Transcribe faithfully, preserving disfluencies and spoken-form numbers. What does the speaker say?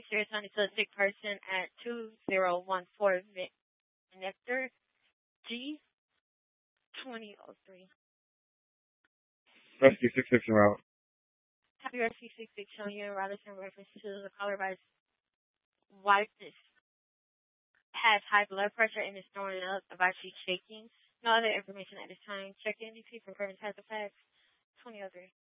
you're assigned to a sick person at two zero one four Nectar G twenty oh three. Rescue six six en route. Copy Rescue six six showing you in Robertson reference to the caller by wife has high blood pressure and is throwing up, about you shaking. No other information at this time. Check N D P for further types of facts. twenty oh three.